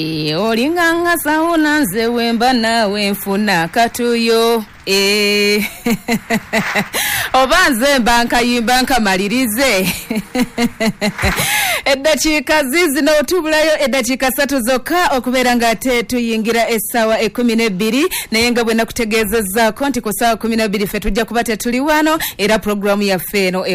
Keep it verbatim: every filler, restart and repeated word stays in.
Olinganga sauna nze wemba nawe nfuna katuyo eh obanze banka yimbanka malirize eddakiika zizino otubulayo eddakiika ssatu zokka okubeera nga ate tuyingira essaawa ekkumi n'ebbiri naye nga bwe nakutegeezezzaako nti ku ssaawa kumi na bbiri ffe tujja kuba tetuli wano era pulogulaamu yaffe eno